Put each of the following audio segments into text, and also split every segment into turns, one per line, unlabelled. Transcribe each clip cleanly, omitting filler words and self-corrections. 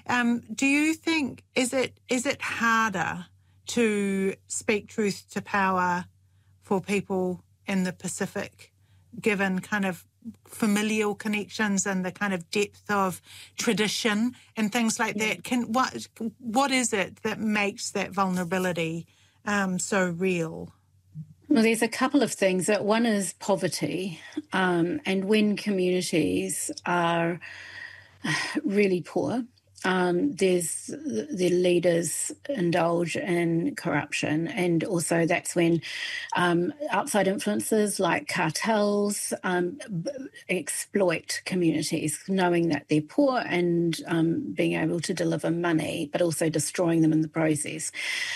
Do you think, is it harder to speak truth to power for people in the Pacific, given kind of familial connections and the kind of depth of tradition and things like that? What is it that makes that vulnerability so real?
Well, there's a couple of things. One is poverty, and when communities are really poor, the leaders indulge in corruption, and also that's when outside influences like cartels exploit communities, knowing that they're poor and being able to deliver money, but also destroying them in the process.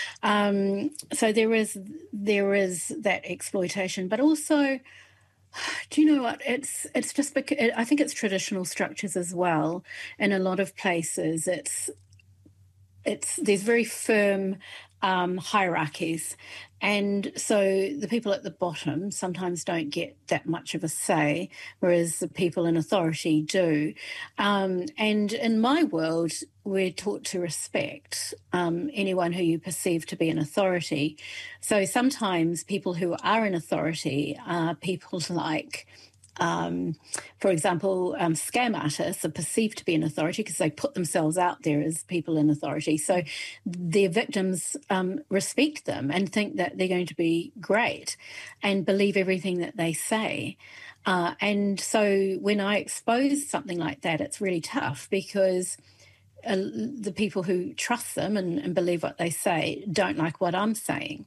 So there is that exploitation, but also, do you know what? It's just because I think it's traditional structures as well. In a lot of places, there's very firm hierarchies, and so the people at the bottom sometimes don't get that much of a say, whereas the people in authority do. And in my world, we're taught to respect anyone who you perceive to be an authority. So sometimes people who are in authority are people like, for example, scam artists are perceived to be an authority because they put themselves out there as people in authority. So their victims respect them and think that they're going to be great and believe everything that they say. And so when I expose something like that, it's really tough because the people who trust them and believe what they say don't like what I'm saying.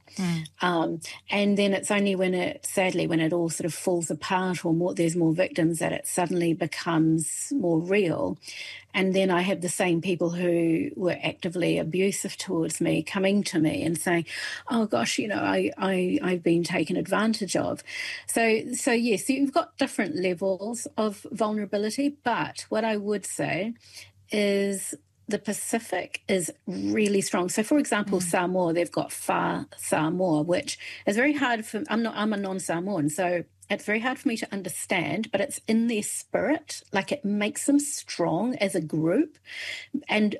And then it's only when it all sort of falls apart or there's more victims that it suddenly becomes more real. And then I have the same people who were actively abusive towards me coming to me and saying, oh gosh, I've been taken advantage of. So yes, you've got different levels of vulnerability, but what I would say is the Pacific is really strong. So, for example, Samoa, they've got Fa Samoa, which is very hard for. I'm a non-Samoan, so it's very hard for me to understand. But it's in their spirit, like it makes them strong as a group, and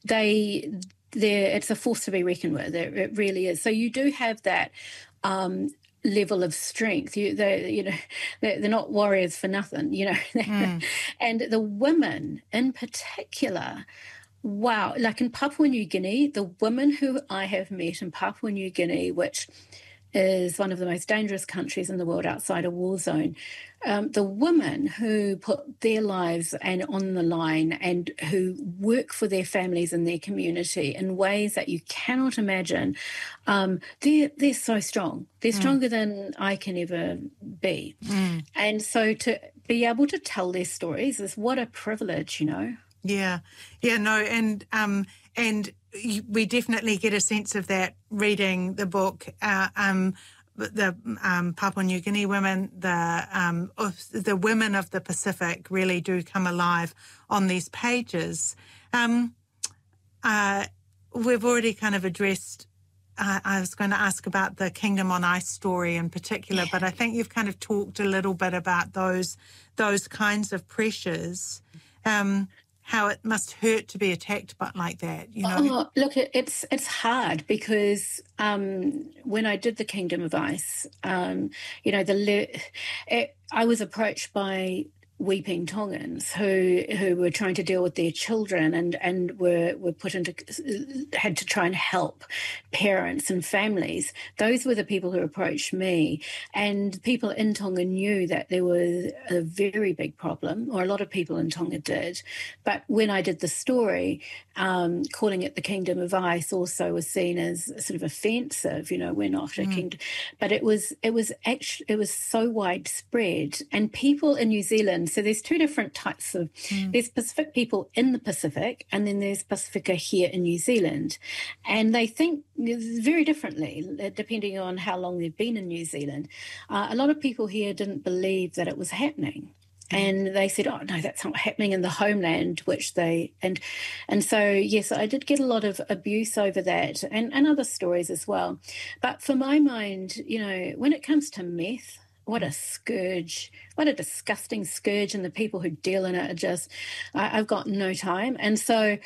it's a force to be reckoned with. It really is. So you do have that. Level of strength. They're not warriors for nothing, And the women in particular, wow, like in Papua New Guinea, the women who I have met in Papua New Guinea, which is one of the most dangerous countries in the world outside a war zone, the women who put their lives on the line and who work for their families and their community in ways that you cannot imagine, they're so strong. They're stronger than I can ever be. And so to be able to tell their stories is what a privilege,
Yeah, no, and we definitely get a sense of that reading the book. The Papua New Guinea women, the women of the Pacific really do come alive on these pages. We've already kind of addressed. I was going to ask about the Kingdom on Ice story in particular, but I think you've kind of talked a little bit about those kinds of pressures. How it must hurt to be attacked, but like that,
Oh, look, it's hard because when I did the Kingdom of Ice, I was approached by weeping Tongans who were trying to deal with their children and were had to try and help parents and families. Those were the people who approached me, and people in Tonga knew that there was a very big problem, or a lot of people in Tonga did. But when I did the story, calling it the Kingdom of Ice also was seen as sort of offensive. We're not a kingdom, but it was so widespread, and people in New Zealand. So there's two different types of, there's Pacific people in the Pacific, and then there's Pacifica here in New Zealand. And they think very differently, depending on how long they've been in New Zealand. A lot of people here didn't believe that it was happening. And they said, oh, no, that's not happening in the homeland, and so, yes, I did get a lot of abuse over that and other stories as well. But for my mind, when it comes to meth, what a scourge, what a disgusting scourge, and the people who deal in it are just, I've got no time. And so